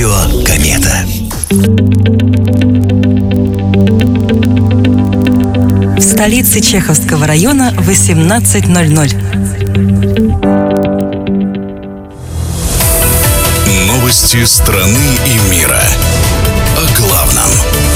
Радио Комета. В столице Чеховского района 18:00. Новости страны и мира. О главном.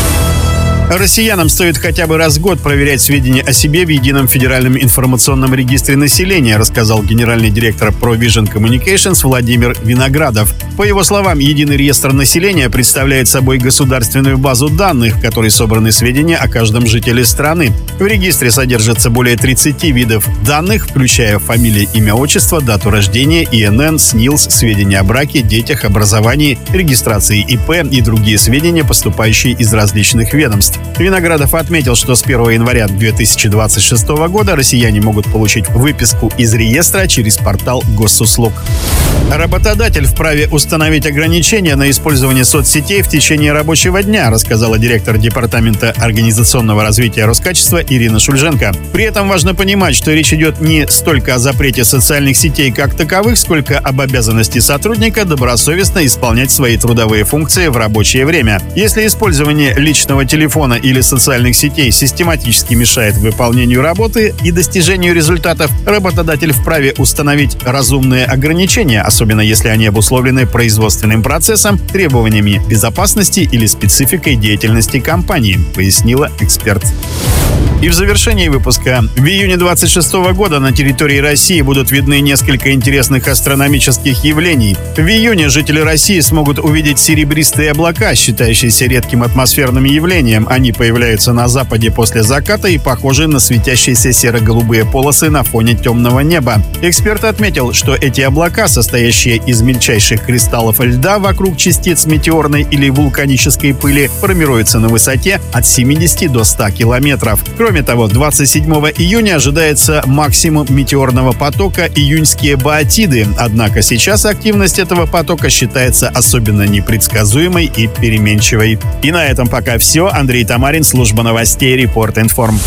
Россиянам стоит хотя бы раз в год проверять сведения о себе в Едином федеральном информационном регистре населения, рассказал генеральный директор ProVision Communications Владимир Виноградов. По его словам, Единый реестр населения представляет собой государственную базу данных, в которой собраны сведения о каждом жителе страны. В регистре содержится более 30 видов данных, включая фамилия, имя, отчество, дату рождения, ИНН, СНИЛС, сведения о браке, детях, образовании, регистрации ИП и другие сведения, поступающие из различных ведомств. Виноградов отметил, что с 1 января 2026 года россияне могут получить выписку из реестра через портал госуслуг. Работодатель вправе установить ограничения на использование соцсетей в течение рабочего дня, рассказала директор Департамента организационного развития Роскачества Ирина Шульженко. При этом важно понимать, что речь идет не столько о запрете социальных сетей как таковых, сколько об обязанности сотрудника добросовестно исполнять свои трудовые функции в рабочее время. Если использование личного телефона или социальных сетей систематически мешает выполнению работы и достижению результатов, работодатель вправе установить разумные ограничения, особенно если они обусловлены производственным процессом, требованиями безопасности или спецификой деятельности компании, пояснила эксперт. И в завершении выпуска. В июне 26 года на территории России будут видны несколько интересных астрономических явлений. В июне жители России смогут увидеть серебристые облака, считающиеся редким атмосферным явлением. Они появляются на западе после заката и похожи на светящиеся серо-голубые полосы на фоне темного неба. Эксперт отметил, что эти облака, состоящие из мельчайших кристаллов льда вокруг частиц метеорной или вулканической пыли, формируются на высоте от 70 до 100 километров. Кроме того, 27 июня ожидается максимум метеорного потока июньские Боотиды. Однако сейчас активность этого потока считается особенно непредсказуемой и переменчивой. И на этом пока все. Андрей Тамарин, служба новостей Репорт Информ.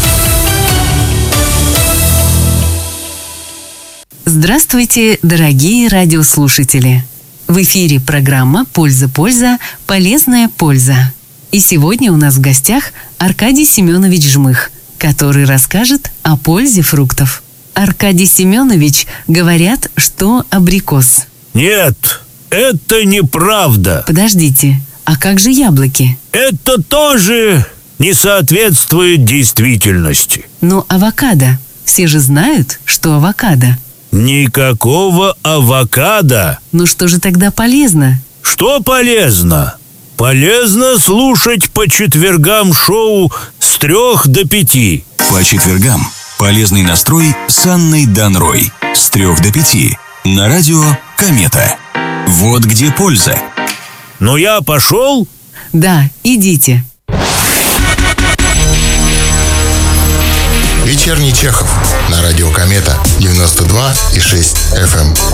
Здравствуйте, дорогие радиослушатели! В эфире программа «Польза-польза. Полезная польза». И сегодня у нас в гостях Аркадий Семенович Жмых, который расскажет о пользе фруктов. Аркадий Семенович, говорят, что абрикос. Нет, это неправда. Подождите, а как же яблоки? Это тоже не соответствует действительности. Но авокадо. Все же знают, что авокадо. Никакого авокадо. Ну что же тогда полезно? Что полезно? Полезно слушать по четвергам шоу с 3 до 5. По четвергам полезный настрой с Анной Данрой с 3 до 5 на радио Комета. Вот где польза. Ну я пошел? Да, идите. Вечерний Чехов на радио Комета 92,6 FM.